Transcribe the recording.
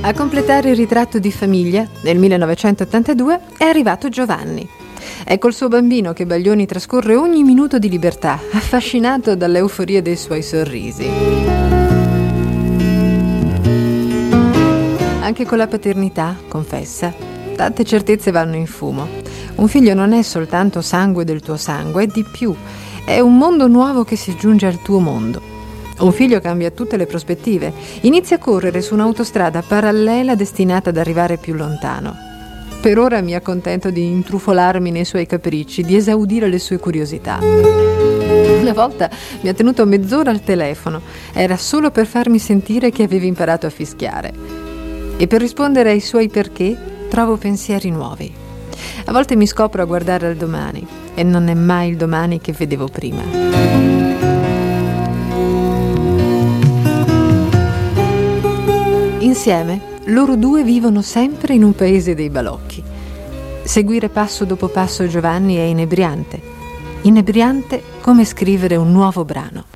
A completare il ritratto di famiglia, nel 1982, è arrivato Giovanni. È col suo bambino che Baglioni trascorre ogni minuto di libertà, affascinato dall'euforia dei suoi sorrisi. Anche con la paternità, confessa, tante certezze vanno in fumo. Un figlio non è soltanto sangue del tuo sangue, è di più. È un mondo nuovo che si aggiunge al tuo mondo. Un figlio cambia tutte le prospettive. Inizia a correre su un'autostrada parallela destinata ad arrivare più lontano. Per ora mi accontento di intrufolarmi nei suoi capricci, di esaudire le sue curiosità. Una volta mi ha tenuto mezz'ora al telefono. Era solo per farmi sentire che avevi imparato a fischiare. E per rispondere ai suoi perché trovo pensieri nuovi. A volte mi scopro a guardare al domani e non è mai il domani che vedevo prima. Insieme, loro due vivono sempre in un paese dei balocchi. Seguire passo dopo passo Giovanni è inebriante come scrivere un nuovo brano.